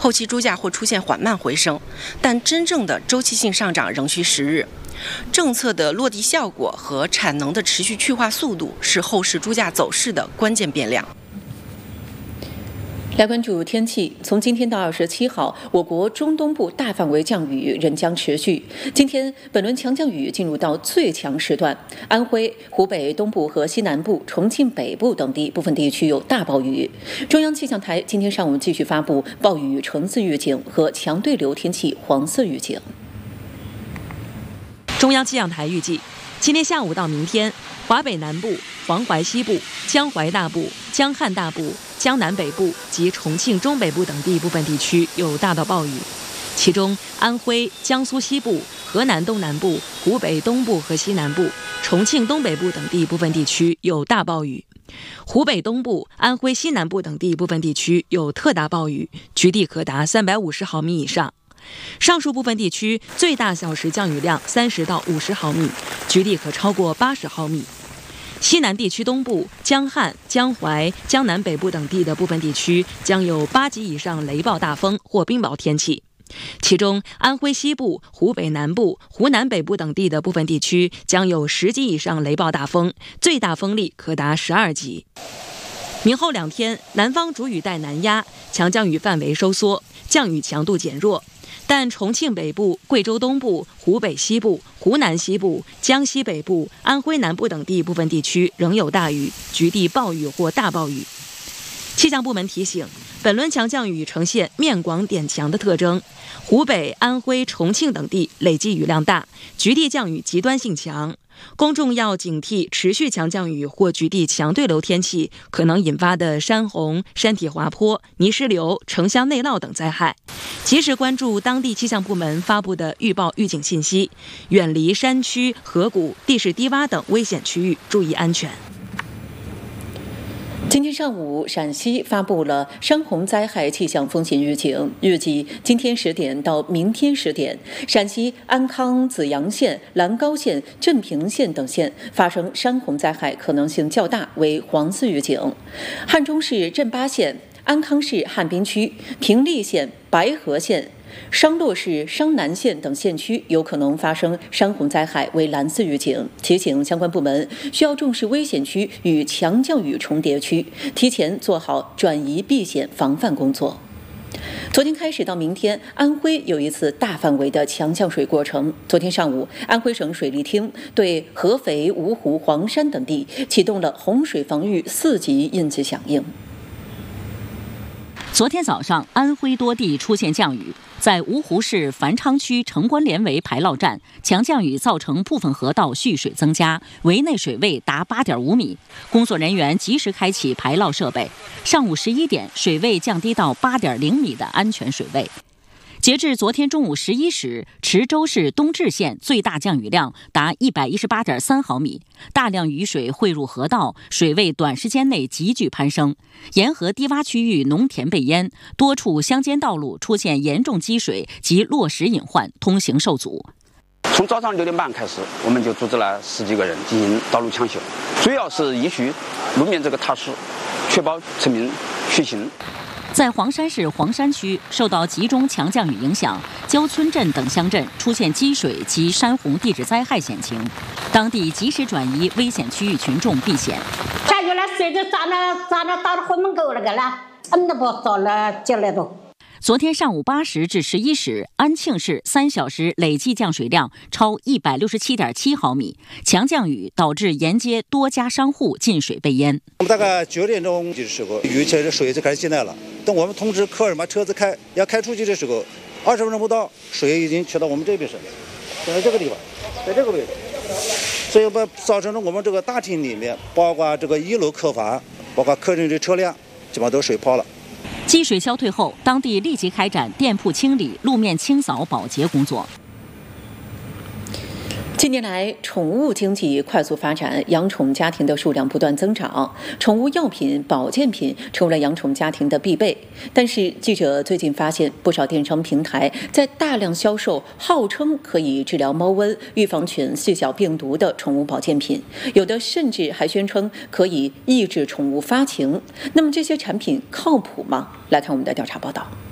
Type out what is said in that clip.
后期猪价或出现缓慢回升，但真正的周期性上涨仍需时日。政策的落地效果和产能的持续去化速度是后市猪价走势的关键变量。 来关注天气，从今天到27号，我国中东部大范围降雨仍将持续。今天本轮强降雨进入到最强时段，安徽、湖北东部和西南部、重庆北部等地部分地区有大暴雨。中央气象台今天上午继续发布暴雨橙色预警和强对流天气黄色预警。 中央气象台预计，今天下午到明天，华北南部、黄淮西部、江淮大部、江汉大部、江南北部及重庆中北部等地部分地区有大到暴雨，其中安徽、江苏西部、河南东南部、湖北东部和西南部、重庆东北部等地部分地区有大暴雨，湖北东部、安徽西南部等地部分地区有特大暴雨，局地可达350毫米以上。上述部分地区最大小时降雨量30到50毫米，局地可超过80毫米。西南地区东部、江汉、江淮、江南北部等地的部分地区将有8级以上雷暴大风或冰雹天气，其中安徽西部、湖北南部、湖南北部等地的部分地区将有10级以上雷暴大风，最大风力可达12级。明后2天，南方主雨带南压，强降雨范围收缩，降雨强度减弱。但重庆北部、贵州东部、湖北西部、湖南西部、江西北部、安徽南部等地部分地区仍有大雨，局地暴雨或大暴雨。气象部门提醒，本轮强降雨呈现面广点强的特征，湖北、安徽、重庆等地累计雨量大，局地降雨极端性强。公众要警惕持续强降雨或局地强对流天气可能引发的山洪、山体滑坡、泥石流、城乡内涝等灾害，及时关注当地气象部门发布的预报预警信息，远离山区、河谷、地势低洼等危险区域，注意安全。 今天上午，陕西发布了山洪灾害气象风险预警，预计今天10点到明天10点，陕西安康、紫阳县、兰高县、镇平县等县发生山洪灾害可能性较大，为黄色预警。汉中市镇巴县、安康市汉滨区、平利县、白河县、商洛市商南县等县区有可能发生山洪灾害，为蓝色预警，提醒相关部门需要重视危险区与强降雨重叠区，提前做好转移避险防范工作。昨天开始到明天，安徽有一次大范围的强降水过程。昨天上午，安徽省水利厅对合肥、芜湖、黄山等地启动了洪水防御4级应急响应。 昨天早上，安徽多地出现降雨，在芜湖市繁昌区城关联围排涝站，强降雨造成部分河道蓄水增加，围内水位达8.5米，工作人员及时开启排涝设备。上午11点，水位降低到8.0米的安全水位。截至昨天中午11时，池州市东至县最大降雨量达118.3毫米，大量雨水汇入河道，水位短时间内急剧攀升，沿河低洼区域农田被淹，多处乡间道路出现严重积水及落石隐患，通行受阻。 从早上6点半开始，我们就组织了10几个人进行道路抢修，主要是依序路面这个踏实，确保村民出行。 在黄山市黄山区，受到集中强降雨影响，焦村镇等乡镇出现积水及山洪地质灾害险情，当地及时转移危险区域群众避险。 下雨了，水就涨到了后门口那个了，那不早了进来都。 昨天上午8时至11时，安庆市3小时累计降水量超167.7毫米，强降雨导致沿街多家商户进水被淹。 我们大概9点钟的时候，雨这水就开始进来了。等我们通知客人把车子要开出去的时候，20分钟不到，水已经去到我们这边去了，在这个地方，在这个位置，所以造成了我们这个大厅里面，包括这个1楼客房，包括客人的车辆，基本上都水泡了。 积水消退后，当地立即开展店铺清理、路面清扫、保洁工作。 近年来，宠物经济快速发展，养宠家庭的数量不断增长，宠物药品、保健品成为了养宠家庭的必备。但是，记者最近发现，不少电商平台在大量销售号称可以治疗猫瘟、预防犬细小病毒的宠物保健品，有的甚至还宣称可以抑制宠物发情。那么，这些产品靠谱吗？来看我们的调查报道。